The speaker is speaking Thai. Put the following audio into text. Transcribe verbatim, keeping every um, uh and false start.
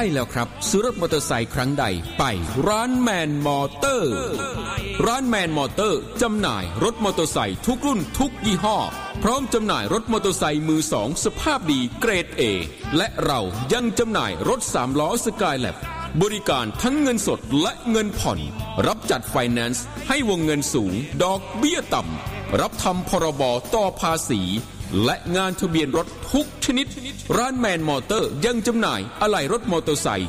ช่แล้วครับซื้อรถมอเตอร์ไซค์ครั้งใดไปร้านแมนมอเตอร์ร้านแมนมอเตอร์จำหน่ายรถมอเตอร์ไซค์ทุกรุ่นทุกยี่ห้อพร้อมจำหน่ายรถมอเตอร์ไซค์มือสองสภาพดีเกรด A และเรายังจำหน่ายรถสามล้อสกายแลบบริการทั้งเงินสดและเงินผ่อนรับจัดไฟแนนซ์ให้วงเงินสูงดอกเบี้ยต่ำรับทำพรบต่อภาษีและงานทะเบียนรถทุกชนิดร้านแมนมอเตอร์ยังจำหน่ายอะไหล่รถมอเตอร์ไซค์